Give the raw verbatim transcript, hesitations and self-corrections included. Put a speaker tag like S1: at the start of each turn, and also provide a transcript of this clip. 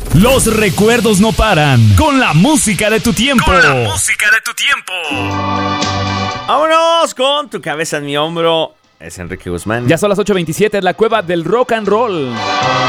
S1: Los recuerdos no paran. Con la música de tu tiempo.
S2: Con la música de tu tiempo.
S3: Vámonos con Tu cabeza en mi hombro. Es Enrique Guzmán.
S1: Ya son las ocho veintisiete, es la cueva del rock and roll.